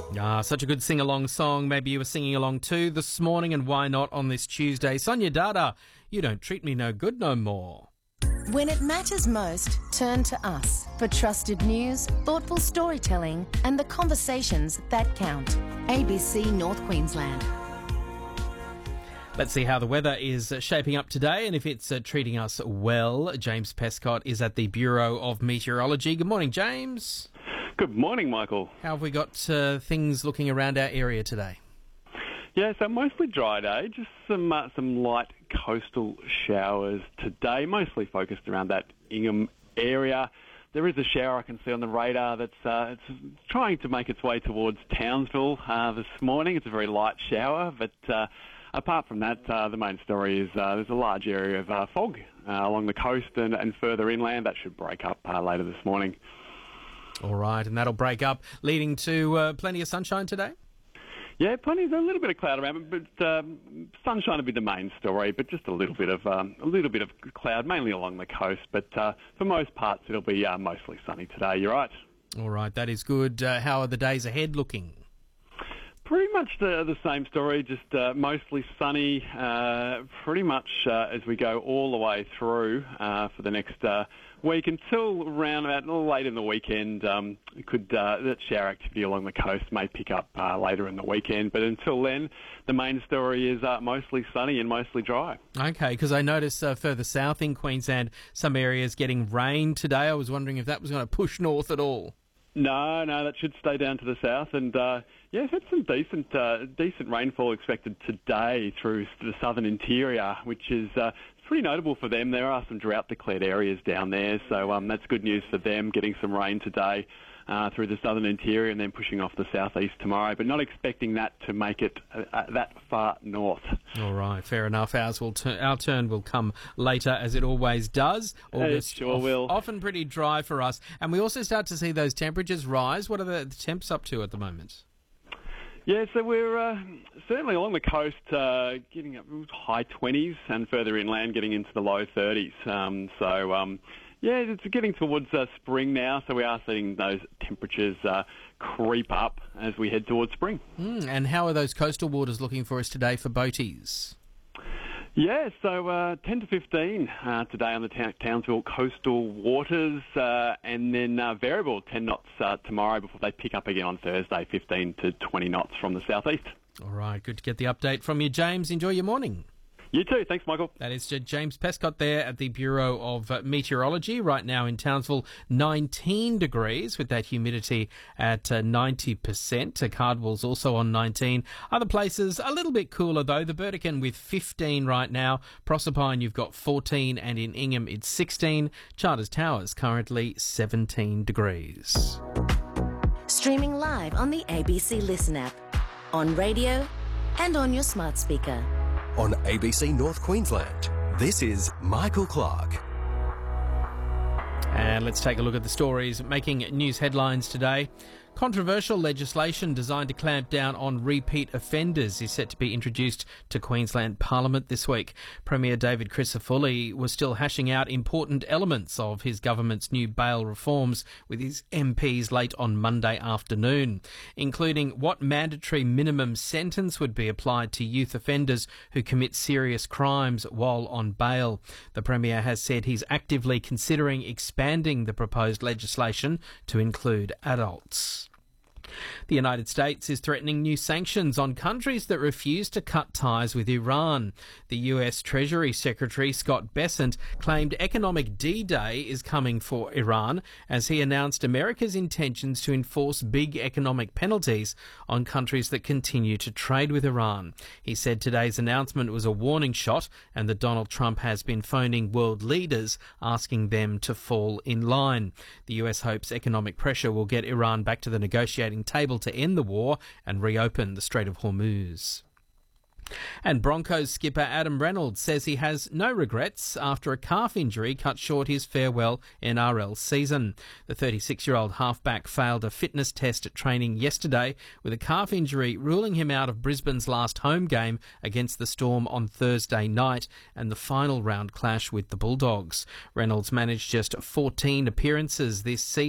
Ah, such a good sing-along song. Maybe you were singing along too this morning, and why not on this Tuesday? Sonia Dada, You Don't Treat Me No Good No More. When it matters most, turn to us for trusted news, thoughtful storytelling and the conversations that count. ABC North Queensland. Let's see how the weather is shaping up today and if it's treating us well. James Pescott is at the Bureau of Meteorology. Good morning, James. Good morning, Michael. How have we got things looking around our area today? Yeah, so mostly dry day, just some light coastal showers today, mostly focused around that Ingham area. There is a shower I can see on the radar that's it's trying to make its way towards Townsville this morning. It's a very light shower, but apart from that, the main story is there's a large area of fog along the coast and further inland. That should break up later this morning. All right, and that'll break up, leading to plenty of sunshine today? Yeah, plenty. There's a little bit of cloud around, but sunshine will be the main story. But just a little bit of cloud, mainly along the coast. But for most parts, it'll be mostly sunny today. You're right. All right, that is good. How are the days ahead looking? Pretty much the same story, just mostly sunny. Pretty much as we go all the way through for the next week until around about late in the weekend. That shower activity along the coast may pick up later in the weekend, but until then, the main story is mostly sunny and mostly dry. Okay, because I noticed further south in Queensland, some areas getting rain today. I was wondering if that was going to push north at all. No, that should stay down to the south, and we've had some decent rainfall expected today through the southern interior, which is pretty notable for them. There are some drought-declared areas down there, so that's good news for them, getting some rain today through the southern interior and then pushing off the southeast tomorrow, but not expecting that to make it that far north. All right, fair enough. Our turn will come later, as it always does. August, it sure will. Often pretty dry for us, and we also start to see those temperatures rise. What are the temps up to at the moment? Yeah, so we're certainly along the coast getting up high 20s and further inland getting into the low 30s. It's getting towards spring now, so we are seeing those temperatures creep up as we head towards spring. And how are those coastal waters looking for us today for boaties? Yeah, so 10 to 15 today on the Townsville coastal waters, and then variable 10 knots tomorrow before they pick up again on Thursday, 15 to 20 knots from the southeast. All right, good to get the update from you, James. Enjoy your morning. You too. Thanks, Michael. That is James Pescott there at the Bureau of Meteorology. Right now in Townsville, 19 degrees with that humidity at 90%. Cardwell's also on 19. Other places a little bit cooler though. The Burdekin with 15 right now. Proserpine you've got 14 and in Ingham it's 16. Charters Towers currently 17 degrees. Streaming live on the ABC Listen app, on radio and on your smart speaker. On ABC North Queensland, this is Michael Clark. And let's take a look at the stories making news headlines today. Controversial legislation designed to clamp down on repeat offenders is set to be introduced to Queensland Parliament this week. Premier David Crisafulli was still hashing out important elements of his government's new bail reforms with his MPs late on Monday afternoon, including what mandatory minimum sentence would be applied to youth offenders who commit serious crimes while on bail. The Premier has said he's actively considering expanding the proposed legislation to include adults. The United States is threatening new sanctions on countries that refuse to cut ties with Iran. The US Treasury Secretary Scott Bessent claimed economic D-Day is coming for Iran as he announced America's intentions to enforce big economic penalties on countries that continue to trade with Iran. He said today's announcement was a warning shot and that Donald Trump has been phoning world leaders asking them to fall in line. The US hopes economic pressure will get Iran back to the negotiating table to end the war and reopen the Strait of Hormuz. And Broncos skipper Adam Reynolds says he has no regrets after a calf injury cut short his farewell NRL season. The 36-year-old halfback failed a fitness test at training yesterday with a calf injury ruling him out of Brisbane's last home game against the Storm on Thursday night and the final round clash with the Bulldogs. Reynolds managed just 14 appearances this season.